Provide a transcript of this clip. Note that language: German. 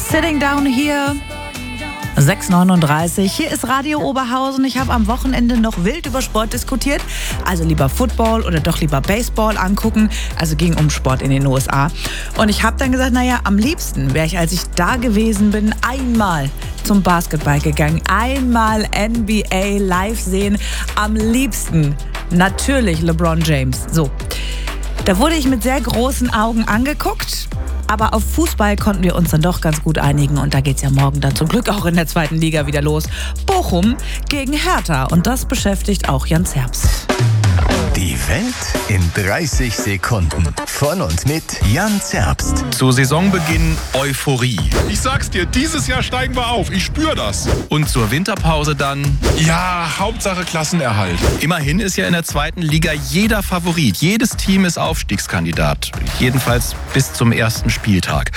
Sitting Down Here. 6:39. Hier ist Radio Oberhausen. Ich habe am Wochenende noch wild über Sport diskutiert. Also lieber Football oder doch lieber Baseball angucken. Also ging um Sport in den USA. Und ich habe dann gesagt, naja, am liebsten wäre ich, als ich da gewesen bin, einmal zum Basketball gegangen. Einmal NBA live sehen. Am liebsten natürlich LeBron James. So. Da wurde ich mit sehr großen Augen angeguckt. Aber auf Fußball konnten wir uns dann doch ganz gut einigen. Und da geht's ja morgen dann zum Glück auch in der 2. Liga wieder los. Bochum gegen Hertha. Und das beschäftigt auch Jan Zerbst. Die Welt in 30 Sekunden. Von und mit Jan Zerbst. Zu Saisonbeginn Euphorie. Ich sag's dir, dieses Jahr steigen wir auf. Ich spür das. Und zur Winterpause dann... Ja, Hauptsache Klassenerhalt. Immerhin ist ja in der 2. Liga jeder Favorit. Jedes Team ist Aufstiegskandidat. Jedenfalls bis zum ersten Spieltag.